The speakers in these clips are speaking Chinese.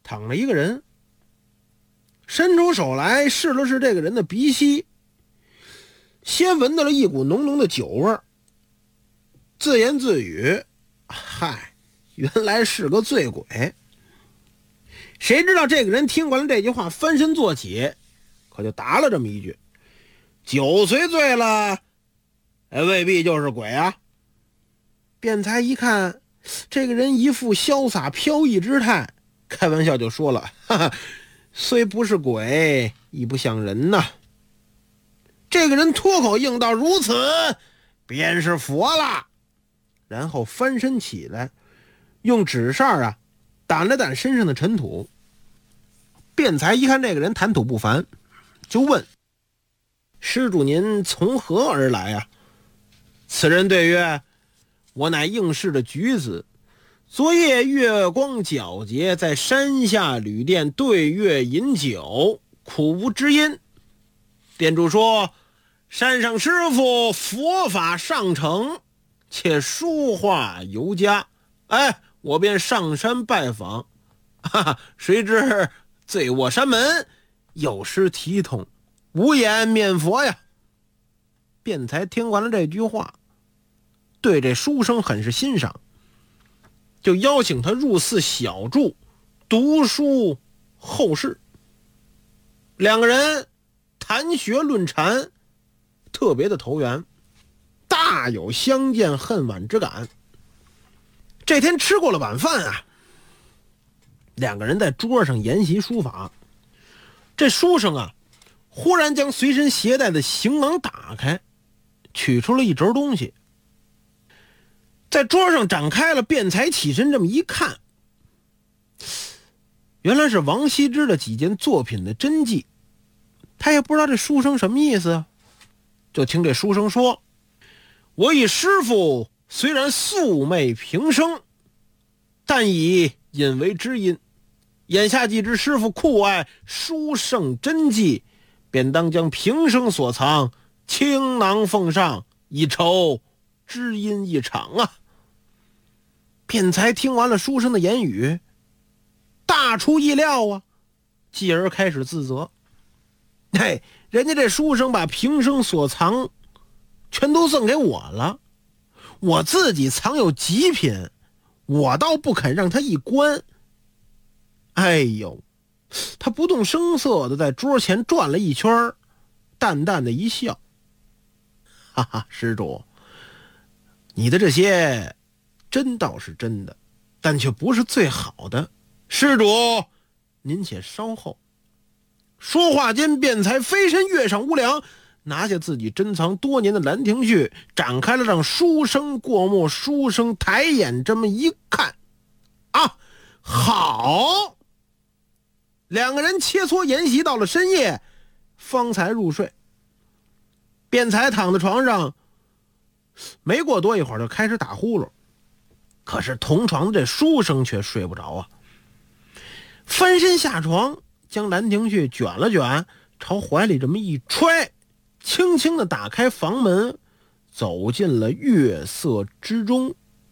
躺着一个人，伸出手来试了试这个人的鼻息，先闻到了一股浓浓的酒味，自言自语：嗨，原来是个醉鬼。谁知道这个人听完了这句话，翻身坐起，可就答了这么一句：酒虽醉了，未必就是鬼啊。辩才一看这个人一副潇洒飘逸之态，开玩笑就说了：哈哈，虽不是鬼，亦不像人呐。这个人脱口应道：如此便是佛了。然后翻身起来，用纸扇掸了掸身上的尘土。辩才一看这个人谈吐不凡，就问：施主您从何而来啊？此人对曰：我乃应试的举子，昨夜月光皎洁，在山下旅店对月饮酒，苦无知音。店主说山上师傅佛法上乘，且书画尤佳，我便上山拜访，谁知醉卧山门，有失体统，无颜面佛呀。辩才听完了这句话，对这书生很是欣赏，就邀请他入寺小住，读书后事。两个人谈学论禅，特别的投缘，大有相见恨晚之感。这天吃过了晚饭两个人在桌上研习书法。这书生忽然将随身携带的行囊打开，取出了一轴东西，在桌上展开了。辩才起身这么一看，原来是王羲之的几件作品的真迹。他也不知道这书生什么意思，就听这书生说：我以师父虽然素昧平生，但以引为知音，眼下既知师父酷爱书圣真迹，便当将平生所藏倾囊奉上，以酬知音一场啊。辩才听完了书生的言语，大出意料继而开始自责：人家这书生把平生所藏全都赠给我了，我自己藏有极品，我倒不肯让他一观。他不动声色的在桌前转了一圈，淡淡的一笑：哈哈，施主，你的这些真倒是真的，但却不是最好的。施主您且稍后。说话间，辩才飞身跃上屋梁，拿下自己珍藏多年的兰亭序，展开了让书生过目。书生抬眼这么一看，好！两个人切磋研习到了深夜，方才入睡。辩才躺在床上，没过多一会儿就开始打呼噜，可是同床的这书生却睡不着翻身下床，将兰亭序卷了卷，朝怀里这么一揣，轻轻地打开房门，走进了月色之中。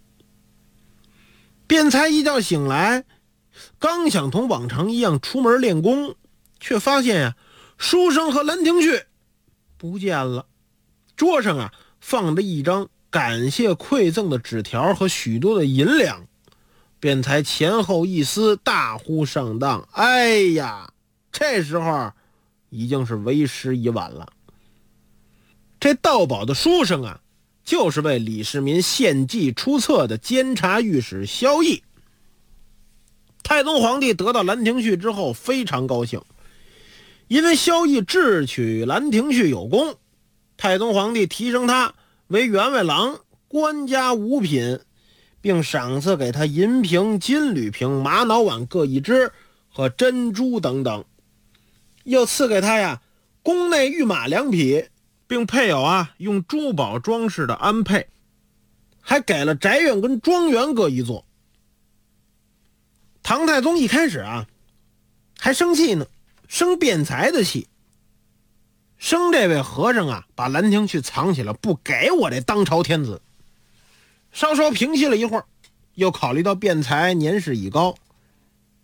辩才一觉醒来，刚想同往常一样出门练功，却发现书生和兰亭序不见了。桌上放着一张感谢馈赠的纸条和许多的银两。辩才前后一思，大呼上当：这时候已经是为时已晚了。这盗宝的书生就是为李世民献计出册的监察御史萧绎。太宗皇帝得到兰亭序之后非常高兴，因为萧绎智取兰亭序有功，太宗皇帝提升他为员外郎，官家五品，并赏赐给他银瓶、金缕瓶、玛瑙碗各一只和珍珠等等，又赐给他宫内御马2匹，并配有用珠宝装饰的安配，还给了宅院跟庄园各一座。唐太宗一开始还生气呢，生辩才的气，生这位和尚把兰亭序藏起来，不给我这当朝天子。稍稍平息了一会儿，又考虑到辩才年事已高，